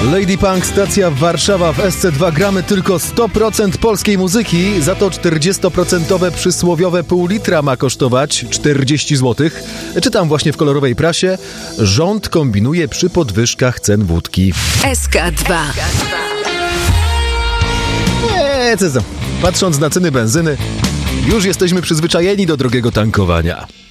Lady Punk, stacja Warszawa. W SC2 gramy tylko 100% polskiej muzyki, za to 40% przysłowiowe pół litra ma kosztować 40 zł. Czytam właśnie w kolorowej prasie. Rząd kombinuje przy podwyżkach cen wódki. SK2. Patrząc na ceny benzyny, już jesteśmy przyzwyczajeni do drogiego tankowania.